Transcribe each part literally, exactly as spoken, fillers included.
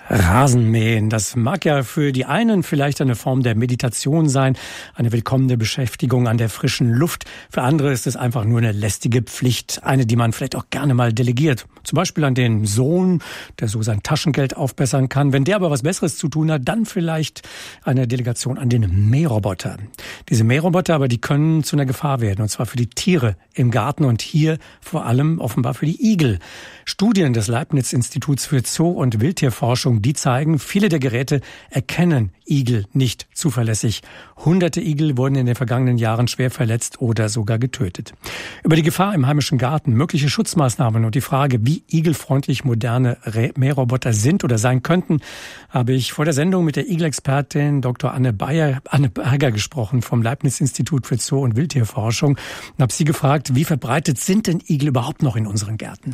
Rasenmähen, das mag ja für die einen vielleicht eine Form der Meditation sein, eine willkommene Beschäftigung an der frischen Luft. Für andere ist es einfach nur eine lästige Pflicht, eine, die man vielleicht auch gerne mal delegiert. Zum Beispiel an den Sohn, der so sein Taschengeld aufbessern kann. Wenn der aber was Besseres zu tun hat, dann vielleicht eine Delegation an den Mähroboter. Diese Mähroboter aber, die können zu einer Gefahr werden, und zwar für die Tiere im Garten und hier vor allem offenbar für die Igel. Studien des Leibniz-Instituts für Zoo- und Wildtierforschung, die zeigen, viele der Geräte erkennen Igel nicht zuverlässig. Hunderte Igel wurden in den vergangenen Jahren schwer verletzt oder sogar getötet. Über die Gefahr im heimischen Garten, mögliche Schutzmaßnahmen und die Frage, wie igelfreundlich moderne Mähroboter sind oder sein könnten, habe ich vor der Sendung mit der Igelexpertin Doktor Anne Bayer, Anne Berger gesprochen vom Leibniz-Institut für Zoo- und Wildtierforschung und habe sie gefragt, wie verbreitet sind denn Igel überhaupt noch in unseren Gärten?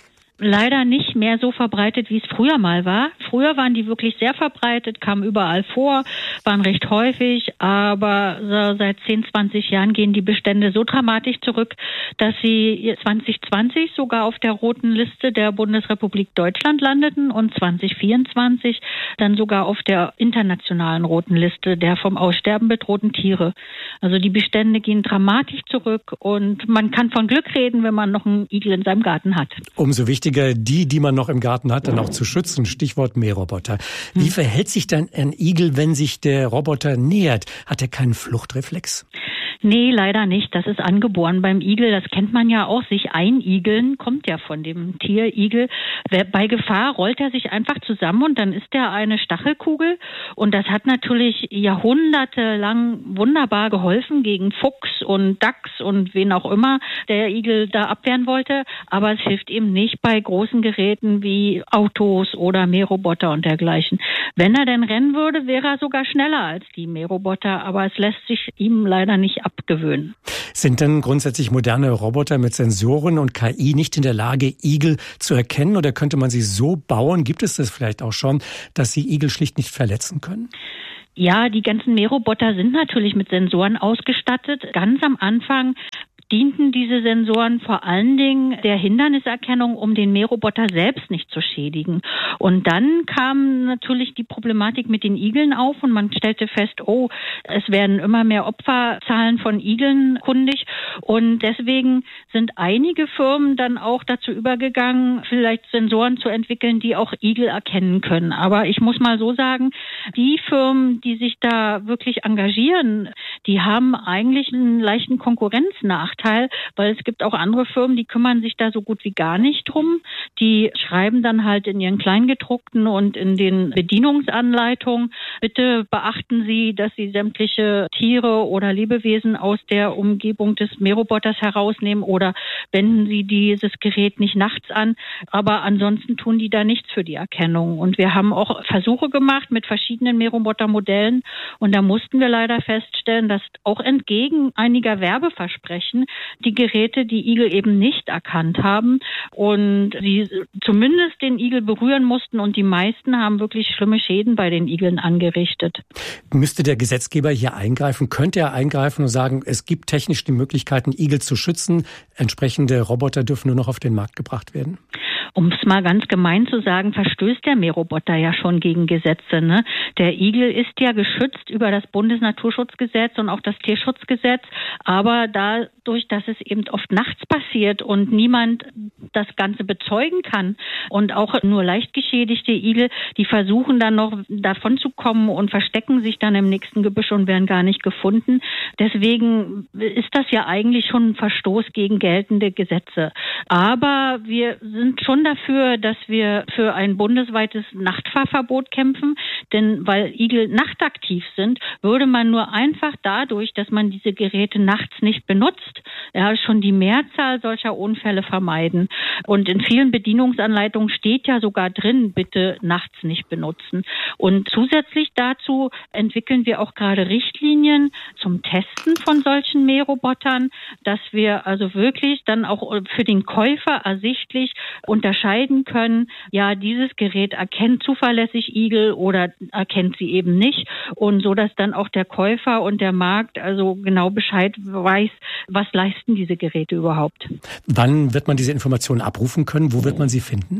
Leider nicht mehr so verbreitet, wie es früher mal war. Früher waren die wirklich sehr verbreitet, kamen überall vor, waren recht häufig, aber so seit zehn, zwanzig Jahren gehen die Bestände so dramatisch zurück, dass sie zwanzig zwanzig sogar auf der roten Liste der Bundesrepublik Deutschland landeten und zwanzig vierundzwanzig dann sogar auf der internationalen roten Liste der vom Aussterben bedrohten Tiere. Also die Bestände gehen dramatisch zurück und man kann von Glück reden, wenn man noch einen Igel in seinem Garten hat. Umso wichtiger, die, die man noch im Garten hat, dann auch zu schützen. Stichwort Mähroboter. Wie hm. verhält sich denn ein Igel, wenn sich der Roboter nähert? Hat er keinen Fluchtreflex? Nee, leider nicht. Das ist angeboren beim Igel. Das kennt man ja auch. Sich einigeln kommt ja von dem Tier Igel. Bei Gefahr rollt er sich einfach zusammen und dann ist er eine Stachelkugel. Und das hat natürlich jahrhundertelang wunderbar geholfen gegen Fuchs und Dachs und wen auch immer der Igel da abwehren wollte. Aber es hilft eben nicht bei großen Geräten wie Autos oder Mähroboter und dergleichen. Wenn er denn rennen würde, wäre er sogar schneller als die Mähroboter. Aber es lässt sich ihm leider nicht abgewöhnen. Sind denn grundsätzlich moderne Roboter mit Sensoren und K I nicht in der Lage, Igel zu erkennen? Oder könnte man sie so bauen, gibt es das vielleicht auch schon, dass sie Igel schlicht nicht verletzen können? Ja, die ganzen Mähroboter sind natürlich mit Sensoren ausgestattet. Ganz am Anfang dienten diese Sensoren vor allen Dingen der Hinderniserkennung, um den Mähroboter selbst nicht zu schädigen. Und dann kam natürlich die Problematik mit den Igeln auf und man stellte fest, oh, es werden immer mehr Opferzahlen von Igeln kundig. Und deswegen sind einige Firmen dann auch dazu übergegangen, vielleicht Sensoren zu entwickeln, die auch Igel erkennen können. Aber ich muss mal so sagen, die Firmen, die sich da wirklich engagieren, die haben eigentlich einen leichten Konkurrenznachteil. Teil, weil es gibt auch andere Firmen, die kümmern sich da so gut wie gar nicht drum. Die schreiben dann halt in ihren Kleingedruckten und in den Bedienungsanleitungen, bitte beachten Sie, dass Sie sämtliche Tiere oder Lebewesen aus der Umgebung des Mähroboters herausnehmen oder wenden Sie dieses Gerät nicht nachts an. Aber ansonsten tun die da nichts für die Erkennung. Und wir haben auch Versuche gemacht mit verschiedenen Mähroboter-Modellen und da mussten wir leider feststellen, dass auch entgegen einiger Werbeversprechen die Geräte die Igel eben nicht erkannt haben und sie zumindest den Igel berühren mussten und die meisten haben wirklich schlimme Schäden bei den Igeln angerichtet. Müsste der Gesetzgeber hier eingreifen? Könnte er eingreifen und sagen, es gibt technisch die Möglichkeiten, Igel zu schützen? Entsprechende Roboter dürfen nur noch auf den Markt gebracht werden? Um es mal ganz gemein zu sagen, verstößt der Mähroboter ja schon gegen Gesetze. Ne? Der Igel ist ja geschützt über das Bundesnaturschutzgesetz und auch das Tierschutzgesetz, aber dadurch, dass es eben oft nachts passiert und niemand das Ganze bezeugen kann und auch nur leicht geschädigte Igel, die versuchen dann noch davon zu kommen und verstecken sich dann im nächsten Gebüsch und werden gar nicht gefunden. Deswegen ist das ja eigentlich schon ein Verstoß gegen geltende Gesetze. Aber wir sind schon dafür, dass wir für ein bundesweites Nachtfahrverbot kämpfen, denn weil Igel nachtaktiv sind, würde man nur einfach dadurch, dass man diese Geräte nachts nicht benutzt, ja, schon die Mehrzahl solcher Unfälle vermeiden. Und in vielen Bedienungsanleitungen steht ja sogar drin, bitte nachts nicht benutzen. Und zusätzlich dazu entwickeln wir auch gerade Richtlinien zum Testen von solchen Mährobotern, dass wir also wirklich dann auch für den Käufer ersichtlich unterscheiden können, ja, dieses Gerät erkennt zuverlässig Igel oder erkennt sie eben nicht und so, dass dann auch der Käufer und der Markt also genau Bescheid weiß, was leisten diese Geräte überhaupt. Wann wird man diese Informationen abrufen können? Wo wird man sie finden?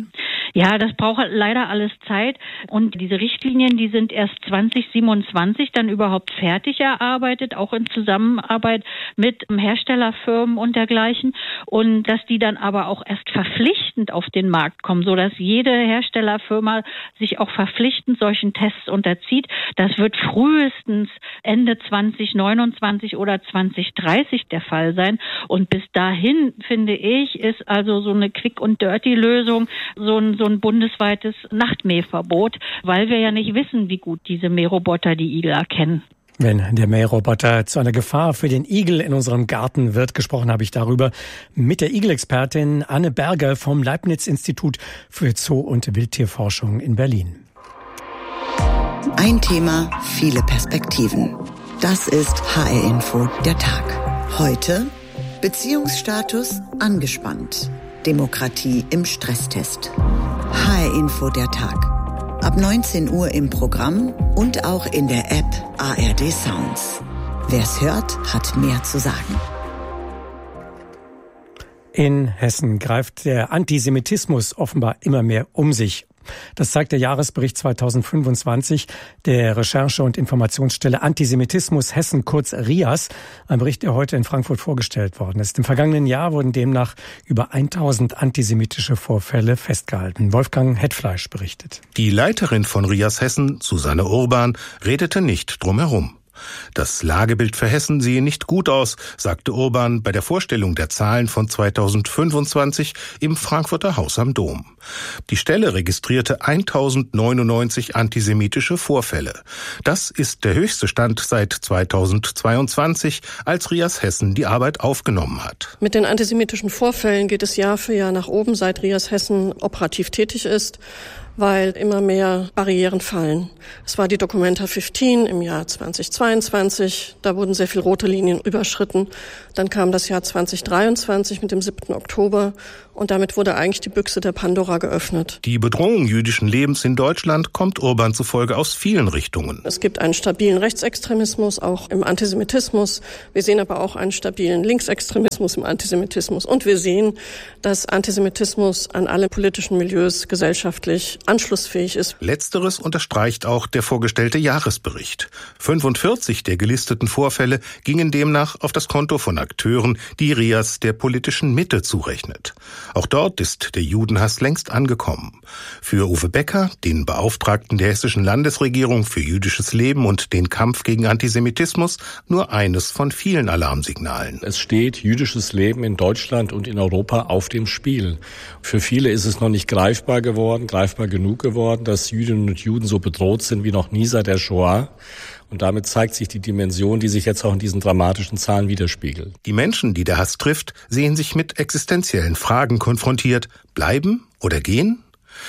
Ja, das braucht leider alles Zeit. Und diese Richtlinien, die sind erst zwanzig siebenundzwanzig dann überhaupt fertig erarbeitet, auch in Zusammenarbeit mit Herstellerfirmen und dergleichen. Und dass die dann aber auch erst verpflichtend auf den Markt kommen, sodass jede Herstellerfirma sich auch verpflichtend solchen Tests unterzieht. Das wird frühestens Ende zwanzig neunundzwanzig oder zwanzig dreißig der Fall sein. Und bis dahin, finde ich, ist also so eine Quick- und Dirty-Lösung so ein, so ein bundesweites Nachtmähverbot, weil wir ja nicht wissen, wie gut diese Mähroboter die Igel erkennen. Wenn der Mähroboter zu einer Gefahr für den Igel in unserem Garten wird, gesprochen habe ich darüber mit der Igelexpertin Anne Berger vom Leibniz-Institut für Zoo- und Wildtierforschung in Berlin. Ein Thema, viele Perspektiven. Das ist H R-Info, der Tag. Heute Beziehungsstatus angespannt. Demokratie im Stresstest. H R-Info, der Tag. Ab neunzehn Uhr im Programm und auch in der App A R D Sounds. Wer's hört, hat mehr zu sagen. In Hessen greift der Antisemitismus offenbar immer mehr um sich. Das zeigt der Jahresbericht zweitausendfünfundzwanzig der Recherche- und Informationsstelle Antisemitismus Hessen, kurz RIAS, ein Bericht, der heute in Frankfurt vorgestellt worden ist. Im vergangenen Jahr wurden demnach über tausend antisemitische Vorfälle festgehalten. Wolfgang Hetfleisch berichtet. Die Leiterin von RIAS Hessen, Susanne Urban, redete nicht drum herum. Das Lagebild für Hessen sehe nicht gut aus, sagte Urban bei der Vorstellung der Zahlen von zweitausendfünfundzwanzig im Frankfurter Haus am Dom. Die Stelle registrierte tausendneunundneunzig antisemitische Vorfälle. Das ist der höchste Stand seit zweitausendzweiundzwanzig, als RIAS Hessen die Arbeit aufgenommen hat. Mit den antisemitischen Vorfällen geht es Jahr für Jahr nach oben, seit RIAS Hessen operativ tätig ist, weil immer mehr Barrieren fallen. Es war die Documenta fünfzehn im Jahr zweitausendzweiundzwanzig, da wurden sehr viele rote Linien überschritten. Dann kam das Jahr zweitausenddreiundzwanzig mit dem siebten Oktober und damit wurde eigentlich die Büchse der Pandora geöffnet. Die Bedrohung jüdischen Lebens in Deutschland kommt Urban zufolge aus vielen Richtungen. Es gibt einen stabilen Rechtsextremismus, auch im Antisemitismus. Wir sehen aber auch einen stabilen Linksextremismus im Antisemitismus. Und wir sehen, dass Antisemitismus an alle politischen Milieus gesellschaftlich anschlussfähig ist. Letzteres unterstreicht auch der vorgestellte Jahresbericht. fünfundvierzig der gelisteten Vorfälle gingen demnach auf das Konto von Akteuren, die RIAS der politischen Mitte zurechnet. Auch dort ist der Judenhass längst angekommen. Für Uwe Becker, den Beauftragten der hessischen Landesregierung für jüdisches Leben und den Kampf gegen Antisemitismus, nur eines von vielen Alarmsignalen. Es steht jüdisches Leben in Deutschland und in Europa auf dem Spiel. Für viele ist es noch nicht greifbar geworden, greifbar genug geworden, dass Jüdinnen und Juden so bedroht sind wie noch nie seit der Shoah. Und damit zeigt sich die Dimension, die sich jetzt auch in diesen dramatischen Zahlen widerspiegelt. Die Menschen, die der Hass trifft, sehen sich mit existenziellen Fragen konfrontiert. Bleiben oder gehen?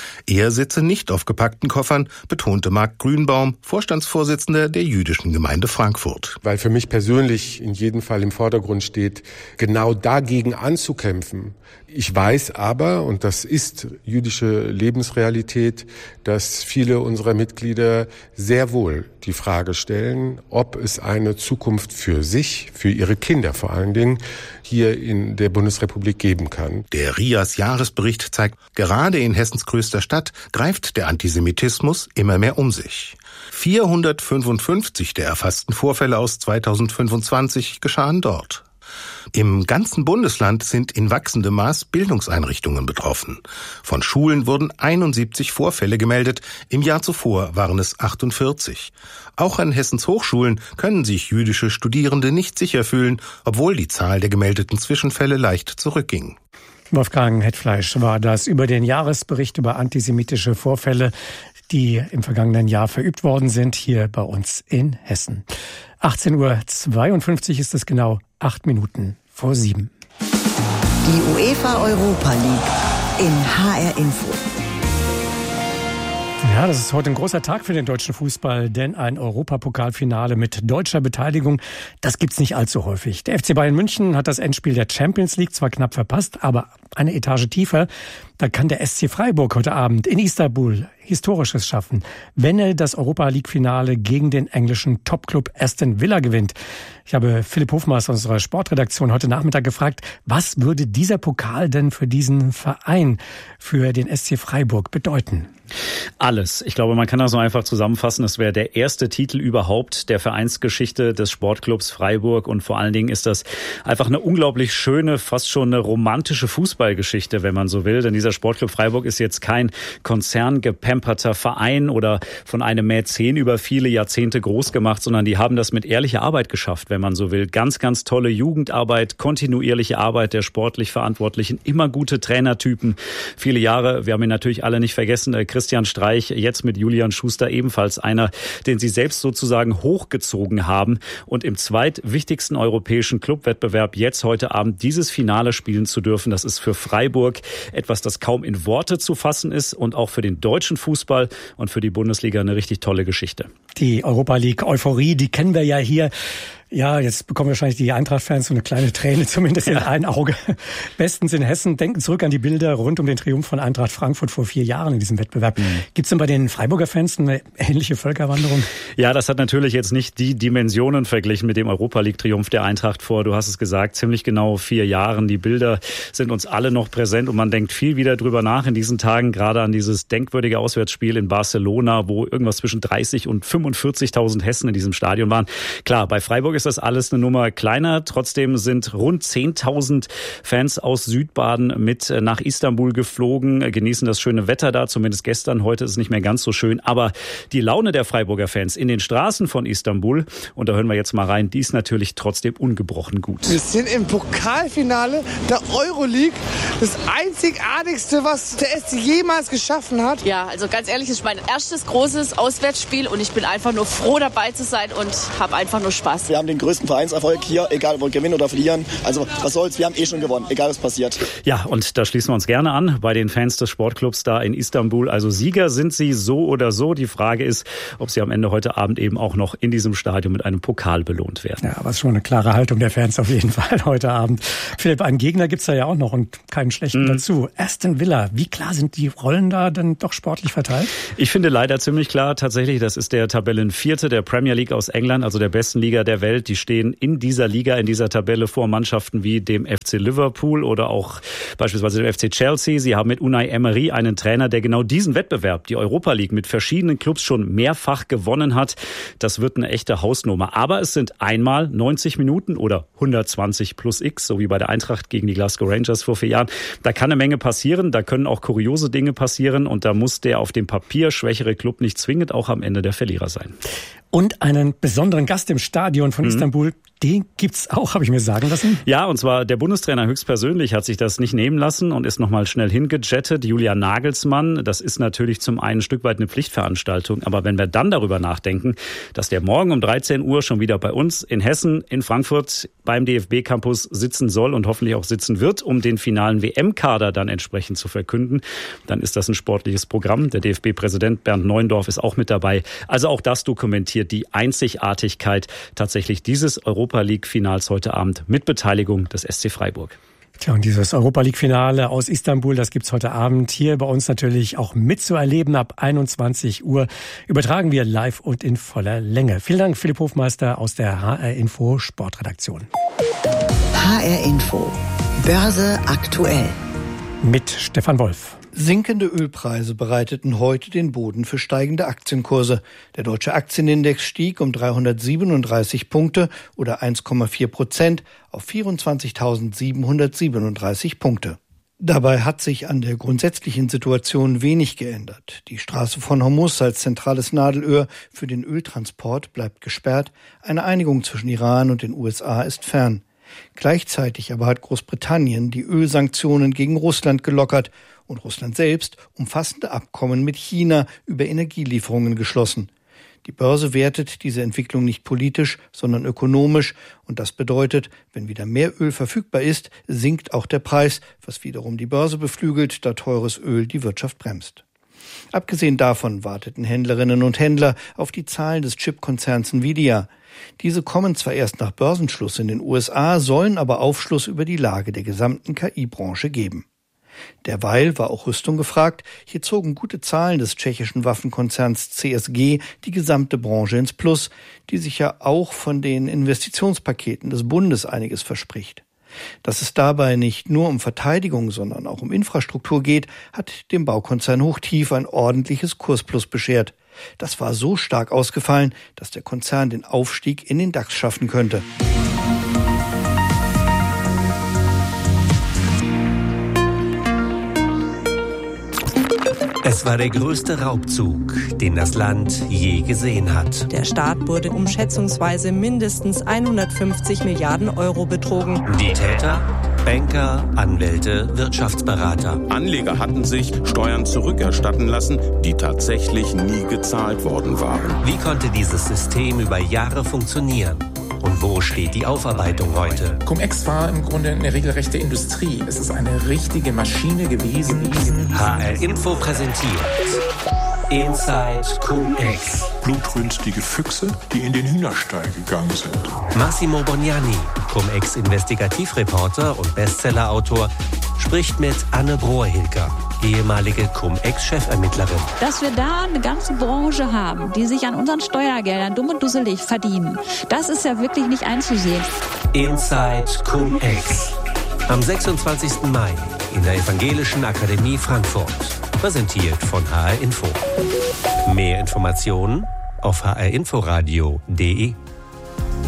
Er sitze nicht auf gepackten Koffern, betonte Marc Grünbaum, Vorstandsvorsitzender der Jüdischen Gemeinde Frankfurt. Weil für mich persönlich in jedem Fall im Vordergrund steht, genau dagegen anzukämpfen. Ich weiß aber, und das ist jüdische Lebensrealität, dass viele unserer Mitglieder sehr wohl die Frage stellen, ob es eine Zukunft für sich, für ihre Kinder vor allen Dingen, hier in der Bundesrepublik geben kann. Der RIAS-Jahresbericht zeigt, gerade in Hessens größter Stadt greift der Antisemitismus immer mehr um sich. vierhundertfünfundfünfzig der erfassten Vorfälle aus zweitausendfünfundzwanzig geschahen dort. Im ganzen Bundesland sind in wachsendem Maß Bildungseinrichtungen betroffen. Von Schulen wurden einundsiebzig Vorfälle gemeldet, im Jahr zuvor waren es achtundvierzig. Auch an Hessens Hochschulen können sich jüdische Studierende nicht sicher fühlen, obwohl die Zahl der gemeldeten Zwischenfälle leicht zurückging. Wolfgang Hetfleisch war das über den Jahresbericht über antisemitische Vorfälle, die im vergangenen Jahr verübt worden sind, hier bei uns in Hessen. achtzehn Uhr zweiundfünfzig ist es genau, acht Minuten vor sieben. Die UEFA Europa League in H R Info. Ja, das ist heute ein großer Tag für den deutschen Fußball, denn ein Europapokalfinale mit deutscher Beteiligung, das gibt's nicht allzu häufig. Der F C Bayern München hat das Endspiel der Champions League zwar knapp verpasst, aber eine Etage tiefer, da kann der S C Freiburg heute Abend in Istanbul Historisches schaffen, wenn er das Europa-League-Finale gegen den englischen Topclub Aston Villa gewinnt. Ich habe Philipp Hofmeister aus unserer Sportredaktion heute Nachmittag gefragt, was würde dieser Pokal denn für diesen Verein, für den S C Freiburg bedeuten? Alles. Ich glaube, man kann das so einfach zusammenfassen. Es wäre der erste Titel überhaupt der Vereinsgeschichte des Sportclubs Freiburg. Und vor allen Dingen ist das einfach eine unglaublich schöne, fast schon eine romantische Fußballgeschichte, wenn man so will. Denn dieser Sportclub Freiburg ist jetzt kein konzerngepamperter Verein oder von einem Mäzen über viele Jahrzehnte groß gemacht, sondern die haben das mit ehrlicher Arbeit geschafft, wenn man so will. Ganz, ganz tolle Jugendarbeit, kontinuierliche Arbeit der sportlich Verantwortlichen, immer gute Trainertypen. Viele Jahre, wir haben ihn natürlich alle nicht vergessen, Christian Streich, jetzt mit Julian Schuster ebenfalls einer, den sie selbst sozusagen hochgezogen haben und im zweitwichtigsten europäischen Clubwettbewerb jetzt heute Abend dieses Finale spielen zu dürfen. Das ist für Freiburg etwas, das kaum in Worte zu fassen ist und auch für den deutschen Fußball und für die Bundesliga eine richtig tolle Geschichte. Die Europa League Euphorie, die kennen wir ja hier. Ja, jetzt bekommen wahrscheinlich die Eintracht-Fans so eine kleine Träne, zumindest in ein Auge. Bestens in Hessen. Denken zurück an die Bilder rund um den Triumph von Eintracht Frankfurt vor vier Jahren in diesem Wettbewerb. Mhm. Gibt's denn bei den Freiburger Fans eine ähnliche Völkerwanderung? Ja, das hat natürlich jetzt nicht die Dimensionen verglichen mit dem Europa-League-Triumph der Eintracht vor, du hast es gesagt, ziemlich genau vier Jahren. Die Bilder sind uns alle noch präsent und man denkt viel wieder drüber nach in diesen Tagen, gerade an dieses denkwürdige Auswärtsspiel in Barcelona, wo irgendwas zwischen dreißig und fünfundvierzigtausend Hessen in diesem Stadion waren. Klar, bei Freiburg ist das alles eine Nummer kleiner. Trotzdem sind rund zehntausend Fans aus Südbaden mit nach Istanbul geflogen, genießen das schöne Wetter da, zumindest gestern. Heute ist es nicht mehr ganz so schön. Aber die Laune der Freiburger Fans in den Straßen von Istanbul, und da hören wir jetzt mal rein, die ist natürlich trotzdem ungebrochen gut. Wir sind im Pokalfinale der Euroleague. Das Einzigartigste, was der S C jemals geschaffen hat. Ja, also ganz ehrlich, es ist mein erstes großes Auswärtsspiel und ich bin einfach nur froh, dabei zu sein und habe einfach nur Spaß. Wir haben den größten Vereinserfolg hier, egal ob wir gewinnen oder verlieren. Also was soll's, wir haben eh schon gewonnen, egal was passiert. Ja, und da schließen wir uns gerne an bei den Fans des Sportclubs da in Istanbul. Also Sieger sind sie so oder so. Die Frage ist, ob sie am Ende heute Abend eben auch noch in diesem Stadion mit einem Pokal belohnt werden. Ja, aber es ist schon eine klare Haltung der Fans auf jeden Fall heute Abend. Philipp, einen Gegner gibt's da ja auch noch und keinen schlechten mm. dazu. Aston Villa, wie klar sind die Rollen da dann doch sportlich verteilt? Ich finde leider ziemlich klar, tatsächlich, das ist der Tabellenvierte der Premier League aus England, also der besten Liga der Welt. Die stehen in dieser Liga, in dieser Tabelle vor Mannschaften wie dem F C Liverpool oder auch beispielsweise dem F C Chelsea. Sie haben mit Unai Emery einen Trainer, der genau diesen Wettbewerb, die Europa League, mit verschiedenen Clubs schon mehrfach gewonnen hat. Das wird eine echte Hausnummer. Aber es sind einmal neunzig Minuten oder hundertzwanzig plus X, so wie bei der Eintracht gegen die Glasgow Rangers vor vier Jahren. Da kann eine Menge passieren, da können auch kuriose Dinge passieren und da muss der auf dem Papier schwächere Club nicht zwingend auch am Ende der Verlierer sein. Und einen besonderen Gast im Stadion von mhm. Istanbul, den gibt's auch, habe ich mir sagen lassen. Ja, und zwar der Bundestrainer höchstpersönlich hat sich das nicht nehmen lassen und ist nochmal schnell hingejettet. Julian Nagelsmann, das ist natürlich zum einen ein Stück weit eine Pflichtveranstaltung. Aber wenn wir dann darüber nachdenken, dass der morgen um dreizehn Uhr schon wieder bei uns in Hessen, in Frankfurt beim D F B-Campus sitzen soll und hoffentlich auch sitzen wird, um den finalen W M-Kader dann entsprechend zu verkünden, dann ist das ein sportliches Programm. Der D F B-Präsident Bernd Neuendorf ist auch mit dabei. Also auch das dokumentiert die Einzigartigkeit tatsächlich dieses Europa-League-Finals heute Abend mit Beteiligung des S C Freiburg. Tja, und dieses Europa-League-Finale aus Istanbul, das gibt's heute Abend hier bei uns natürlich auch mitzuerleben. Ab einundzwanzig Uhr übertragen wir live und in voller Länge. Vielen Dank, Philipp Hofmeister aus der H R Info Sportredaktion. H R Info. Börse aktuell. Mit Stefan Wolf. Sinkende Ölpreise bereiteten heute den Boden für steigende Aktienkurse. Der deutsche Aktienindex stieg um dreihundertsiebenunddreißig Punkte oder eins Komma vier Prozent auf vierundzwanzigtausendsiebenhundertsiebenunddreißig Punkte. Dabei hat sich an der grundsätzlichen Situation wenig geändert. Die Straße von Hormuz als zentrales Nadelöhr für den Öltransport bleibt gesperrt. Eine Einigung zwischen Iran und den U S A ist fern. Gleichzeitig aber hat Großbritannien die Ölsanktionen gegen Russland gelockert und Russland selbst umfassende Abkommen mit China über Energielieferungen geschlossen. Die Börse wertet diese Entwicklung nicht politisch, sondern ökonomisch. Und das bedeutet, wenn wieder mehr Öl verfügbar ist, sinkt auch der Preis, was wiederum die Börse beflügelt, da teures Öl die Wirtschaft bremst. Abgesehen davon warteten Händlerinnen und Händler auf die Zahlen des Chipkonzerns Nvidia. Diese kommen zwar erst nach Börsenschluss in den U S A, sollen aber Aufschluss über die Lage der gesamten K I-Branche geben. Derweil war auch Rüstung gefragt. Hier zogen gute Zahlen des tschechischen Waffenkonzerns C S G die gesamte Branche ins Plus, die sich ja auch von den Investitionspaketen des Bundes einiges verspricht. Dass es dabei nicht nur um Verteidigung, sondern auch um Infrastruktur geht, hat dem Baukonzern Hochtief ein ordentliches Kursplus beschert. Das war so stark ausgefallen, dass der Konzern den Aufstieg in den DAX schaffen könnte. Es war der größte Raubzug, den das Land je gesehen hat. Der Staat wurde um schätzungsweise mindestens hundertfünfzig Milliarden Euro betrogen. Die Täter? Banker, Anwälte, Wirtschaftsberater. Anleger hatten sich Steuern zurückerstatten lassen, die tatsächlich nie gezahlt worden waren. Wie konnte dieses System über Jahre funktionieren? Und wo steht die Aufarbeitung heute? Cum-Ex war im Grunde eine regelrechte Industrie. Es ist eine richtige Maschine gewesen. H R Info präsentiert Inside Cum-Ex. Blutrünstige Füchse, die in den Hühnerstall gegangen sind. Massimo Bognani, Cum-Ex-Investigativreporter und Bestsellerautor, spricht mit Anne Brohr-Hilker, ehemalige Cum-Ex-Chefermittlerin. Dass wir da eine ganze Branche haben, die sich an unseren Steuergeldern dumm und dusselig verdienen, das ist ja wirklich nicht einzusehen. Inside Cum-Ex. Am sechsundzwanzigsten Mai in der Evangelischen Akademie Frankfurt. Präsentiert von H R Info. Mehr Informationen auf h r inforadio punkt d e.